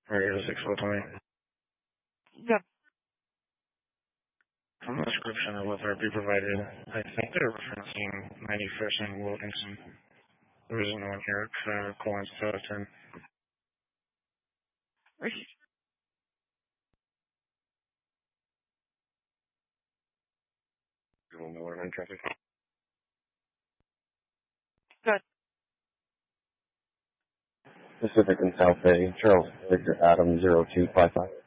Radio 620. Yep. From the description of what therapy provided, I think they're referencing 91st and Wilkinson. There isn't one here at Collins Tillerton. You will know where I'm in traffic. Good. Pacific and South Bay, Charles Victor Adam 0255.